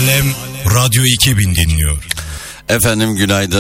Alem Radyo 2000 dinliyor. Efendim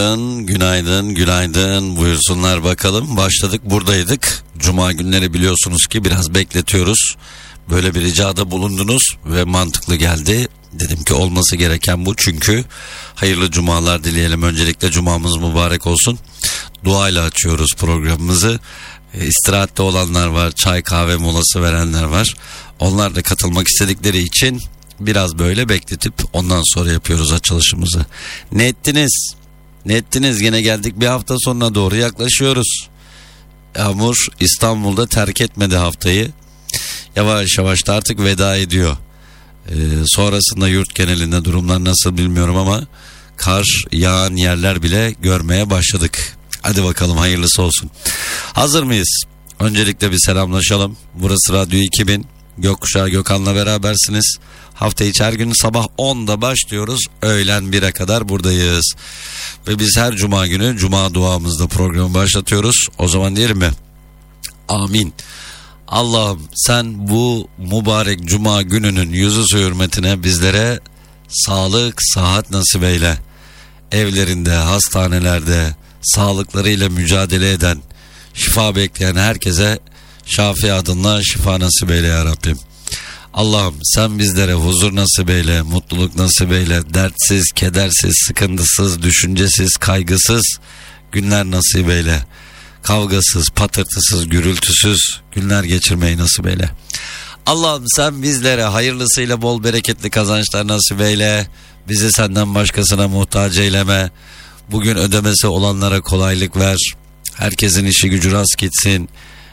günaydın buyursunlar bakalım. Başladık, buradaydık. Cuma günleri biliyorsunuz ki biraz bekletiyoruz. Böyle bir ricada bulundunuz ve mantıklı geldi. Dedim ki olması gereken bu, çünkü hayırlı cumalar dileyelim. Öncelikle cumamız mübarek olsun. Duayla açıyoruz programımızı. İstirahatte olanlar var, çay kahve molası verenler var. Onlar da katılmak istedikleri için biraz böyle bekletip ondan sonra yapıyoruz açılışımızı. Ne ettiniz? Gene geldik, bir hafta sonuna doğru yaklaşıyoruz. Yağmur İstanbul'da terk etmedi haftayı. Yavaş yavaş da artık veda ediyor. Sonrasında yurt genelinde durumlar nasıl bilmiyorum ama kar yağan yerler bile görmeye başladık. Hadi bakalım, hayırlısı olsun. Hazır mıyız? Öncelikle bir selamlaşalım. Burası Radyo 2000. Gökkuşağı Gökhan'la berabersiniz. Hafta içi her gün sabah 10'da başlıyoruz. Öğlen 1'e kadar buradayız. Ve biz her cuma günü cuma duamızda programı başlatıyoruz. O zaman diyelim mi? Amin. Allah'ım sen bu mübarek cuma gününün yüzü hürmetine bizlere sağlık, sıhhat nasip eyle. Evlerinde, hastanelerde sağlıklarıyla mücadele eden, şifa bekleyen herkese Şafi adınla şifa nasip eyle ya Rabbim. Allah'ım sen bizlere huzur nasip eyle, mutluluk nasip eyle, dertsiz, kedersiz, sıkıntısız, düşüncesiz, kaygısız günler nasip eyle. Kavgasız, patırtısız, gürültüsüz günler geçirmeyi nasip eyle. Allah'ım sen bizlere hayırlısıyla bol bereketli kazançlar nasip eyle. Bizi senden başkasına muhtaç eyleme. Bugün ödemesi olanlara kolaylık ver. Herkesin işi gücü rast gitsin.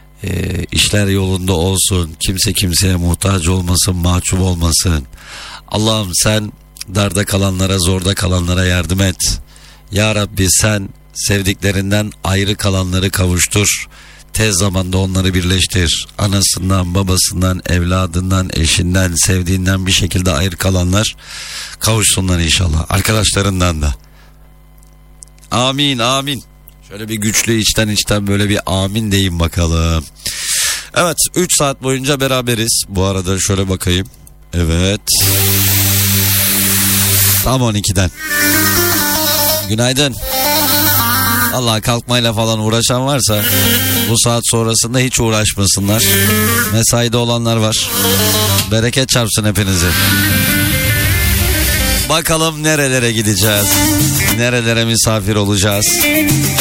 İşler yolunda olsun. Kimse kimseye muhtaç olmasın, mahcup olmasın. Allah'ım sen darda kalanlara, zorda kalanlara yardım et. Ya Rabbi sen sevdiklerinden ayrı kalanları kavuştur. Tez zamanda onları birleştir. Anasından, babasından, evladından, eşinden, sevdiğinden bir şekilde ayrı kalanlar kavuşsunlar inşallah. Arkadaşlarından da. Amin, amin. Şöyle bir güçlü içten böyle bir amin deyin bakalım. Evet, 3 saat boyunca beraberiz. Bu arada şöyle bakayım. Evet. Tam 12'den. Günaydın. Allah, kalkmayla falan uğraşan varsa bu saat sonrasında hiç uğraşmasınlar. Mesaide olanlar var. Bereket çarpsın hepinizi. Bakalım nerelere gideceğiz? Nerelere misafir olacağız?